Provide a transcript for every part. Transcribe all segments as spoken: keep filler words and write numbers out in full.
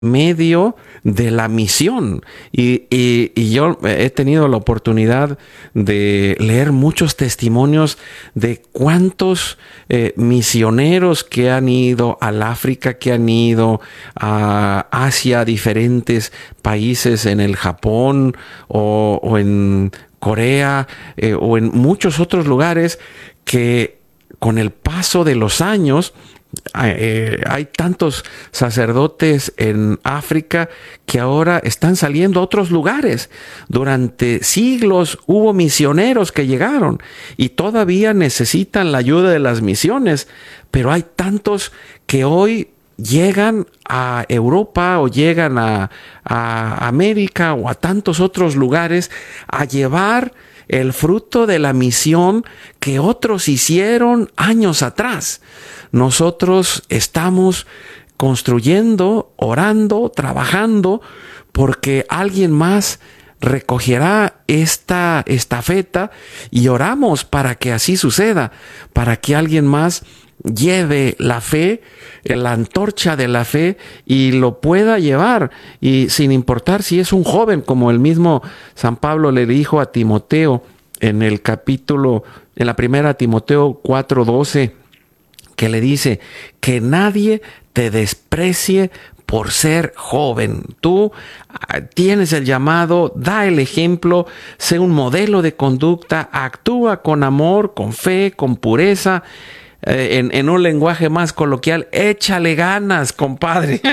medio de la misión. Y, y, y yo he tenido la oportunidad de leer muchos testimonios de cuántos eh, misioneros que han ido al África, que han ido a Asia, a diferentes países, en el Japón o, o en Corea eh, o en muchos otros lugares, que con el paso de los años Eh, hay tantos sacerdotes en África que ahora están saliendo a otros lugares. Durante siglos hubo misioneros que llegaron y todavía necesitan la ayuda de las misiones, pero hay tantos que hoy llegan a Europa o llegan a, a América o a tantos otros lugares a llevar el fruto de la misión que otros hicieron años atrás. Nosotros estamos construyendo, orando, trabajando, porque alguien más recogerá esta estafeta, y oramos para que así suceda, para que alguien más lleve la fe, la antorcha de la fe, y lo pueda llevar, y sin importar si es un joven, como el mismo San Pablo le dijo a Timoteo en el capítulo, en la primera Timoteo cuatro doce, que le dice que nadie te desprecie por ser joven. Tú tienes el llamado, da el ejemplo, sé un modelo de conducta, actúa con amor, con fe, con pureza. Eh, en, en un lenguaje más coloquial, échale ganas, compadre.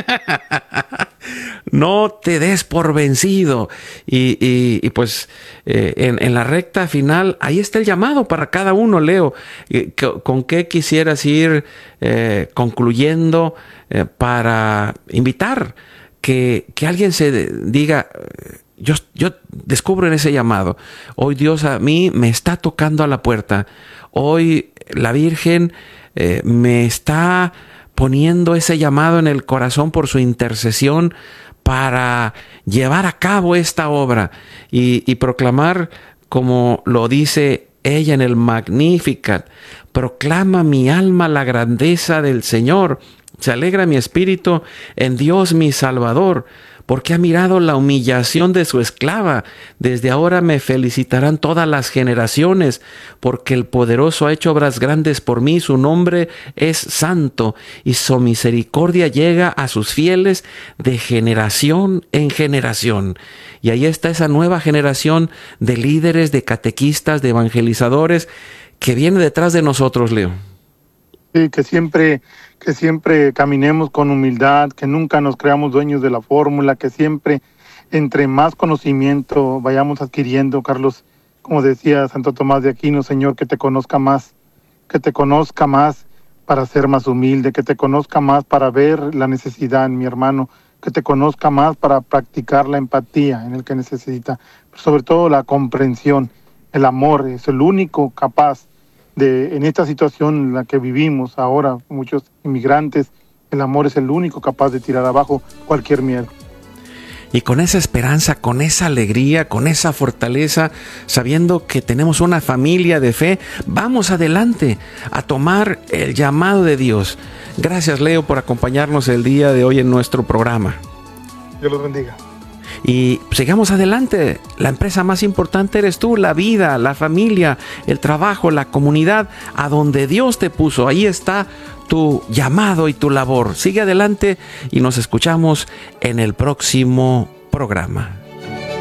No te des por vencido. Y, y, y pues eh, en, en la recta final, ahí está el llamado para cada uno, Leo. ¿Con qué quisieras ir eh, concluyendo eh, para invitar que, que alguien se diga, yo, yo descubro en ese llamado, hoy Dios a mí me está tocando a la puerta, hoy la Virgen eh, me está poniendo ese llamado en el corazón por su intercesión para llevar a cabo esta obra y, y proclamar, como lo dice ella en el Magnificat: proclama mi alma la grandeza del Señor, se alegra mi espíritu en Dios mi Salvador, porque ha mirado la humillación de su esclava. Desde ahora me felicitarán todas las generaciones, porque el poderoso ha hecho obras grandes por mí. Su nombre es santo, y su misericordia llega a sus fieles de generación en generación. Y ahí está esa nueva generación de líderes, de catequistas, de evangelizadores, que viene detrás de nosotros, Leo. Sí, que siempre, que siempre caminemos con humildad, que nunca nos creamos dueños de la fórmula, que siempre, entre más conocimiento vayamos adquiriendo, Carlos, como decía Santo Tomás de Aquino, Señor, que te conozca más, que te conozca más para ser más humilde, que te conozca más para ver la necesidad en mi hermano, que te conozca más para practicar la empatía en el que necesita, pero sobre todo la comprensión, el amor, es el único capaz de, en esta situación en la que vivimos ahora, muchos inmigrantes, el amor es el único capaz de tirar abajo cualquier miedo. Y con esa esperanza, con esa alegría, con esa fortaleza, sabiendo que tenemos una familia de fe, vamos adelante a tomar el llamado de Dios. Gracias, Leo, por acompañarnos el día de hoy en nuestro programa. Dios los bendiga. Y sigamos adelante. La empresa más importante eres tú, la vida, la familia, el trabajo, la comunidad, a donde Dios te puso. Ahí está tu llamado y tu labor. Sigue adelante y nos escuchamos en el próximo programa.